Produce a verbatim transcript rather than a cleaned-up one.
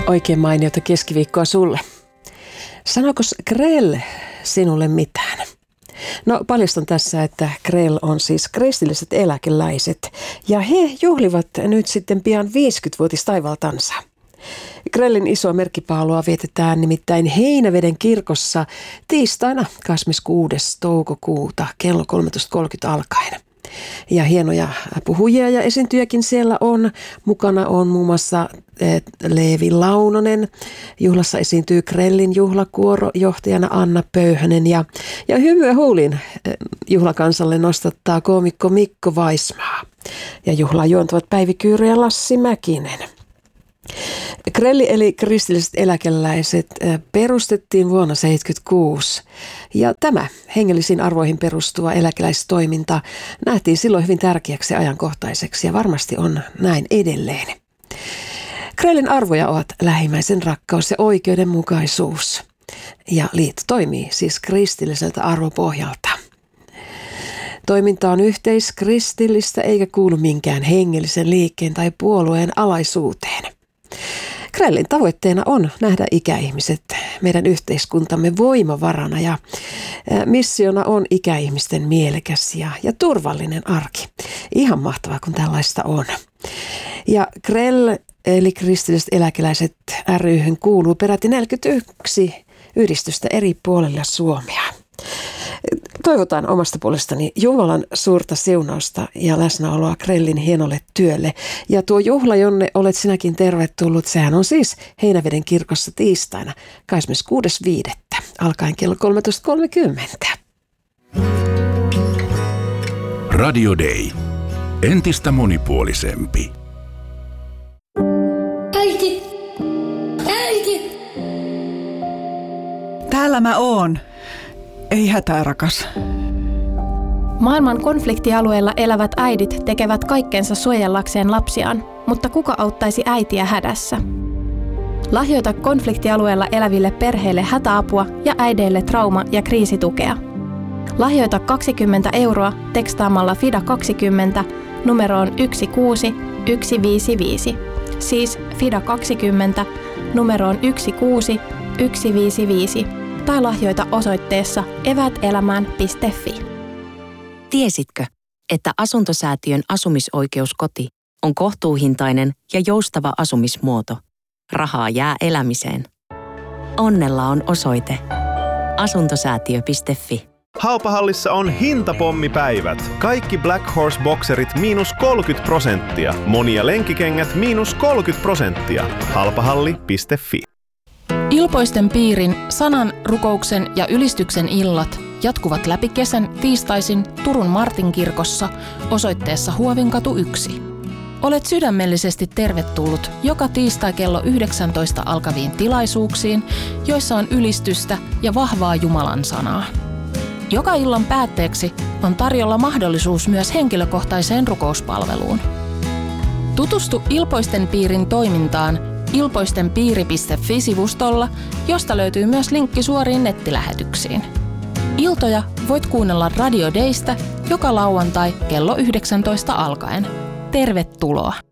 Oikein mainiota keskiviikkoa sulle. Sanokos Krell sinulle mitään? No paljastan tässä, että Krell on siis kristilliset eläkeläiset ja he juhlivat nyt sitten pian viisikymmenvuotis taivaltansa. Krellin isoa merkkipaalua vietetään nimittäin Heinäveden kirkossa tiistaina kahdeskymmeneskuudes toukokuuta kello kolmetoista kolmekymmentä alkaen. Ja hienoja puhujia ja esiintyjäkin siellä on. Mukana on muun muassa Leevi Launonen. Juhlassa esiintyy Krellin juhlakuoro johtajana Anna Pöyhönen. Ja, ja hymyä huulin juhlakansalle nostattaa koomikko Mikko Vaismaa. Ja juhlaa juontavat Päivi Kyyrö ja Lassi Mäkinen. Krelli eli kristilliset eläkeläiset perustettiin vuonna seitsemänkymmentäkuusi ja tämä hengellisiin arvoihin perustuva eläkeläistoiminta nähtiin silloin hyvin tärkeäksi ja ajankohtaiseksi ja varmasti on näin edelleen. Krellin arvoja ovat lähimmäisen rakkaus ja oikeudenmukaisuus ja liitto toimii siis kristilliseltä arvopohjalta. Toiminta on yhteiskristillistä eikä kuulu minkään hengellisen liikkeen tai puolueen alaisuuteen. Krellin tavoitteena on nähdä ikäihmiset meidän yhteiskuntamme voimavarana ja missiona on ikäihmisten mielekäs ja, ja turvallinen arki. Ihan mahtavaa, kun tällaista on. Ja Krell eli kristilliset eläkeläiset ry:hyn kuuluu peräti neljäkymmentäyksi yhdistystä eri puolilla Suomea. Toivotaan omasta puolestani Jumalan suurta siunausta ja läsnäoloa Krellin hienolle työlle. Ja tuo juhla, jonne olet sinäkin tervetullut, sehän on siis Heinäveden kirkossa tiistaina kahdeskymmeneskuudes viidettä alkaen kello kolmetoista kolmekymmentä. Radio Day. Entistä monipuolisempi. Äiti! Äiti! Täällä mä oon. Ei hätää, rakas. Maailman konfliktialueilla elävät äidit tekevät kaikkensa suojellakseen lapsiaan, mutta kuka auttaisi äitiä hädässä? Lahjoita konfliktialueella eläville perheille hätäapua ja äideille trauma- ja kriisitukea. Lahjoita kaksikymmentä euroa tekstaamalla FIDA kaksikymmentä numeroon yksi kuusi yksi viisi viisi. Siis FIDA kaksikymmentä numeroon yksi kuusi yksi viisi viisi. Tai lahjoita osoitteessa eväätelämään piste fi. Tiesitkö, että Asuntosäätiön asumisoikeuskoti on kohtuuhintainen ja joustava asumismuoto? Rahaa jää elämiseen. Onnella on osoite asuntosäätiö piste fi. Halpahallissa on hintapommipäivät. Kaikki Black Horse-bokserit miinus kolmekymmentä prosenttia. Monia lenkkikengät miinus kolmekymmentä prosenttia. Halpahalli piste fi. Ilpoisten piirin, sanan, rukouksen ja ylistyksen illat jatkuvat läpi kesän tiistaisin Turun Martinkirkossa osoitteessa Huovinkatu yksi. Olet sydämellisesti tervetullut joka tiistai kello yhdeksäntoista alkaviin tilaisuuksiin, joissa on ylistystä ja vahvaa Jumalan sanaa. Joka illan päätteeksi on tarjolla mahdollisuus myös henkilökohtaiseen rukouspalveluun. Tutustu Ilpoisten piirin toimintaan ilpoistenpiiri piste fi-sivustolla, josta löytyy myös linkki suoriin nettilähetyksiin. Iltoja voit kuunnella Radio Daystä joka lauantai kello yhdeksäntoista alkaen. Tervetuloa!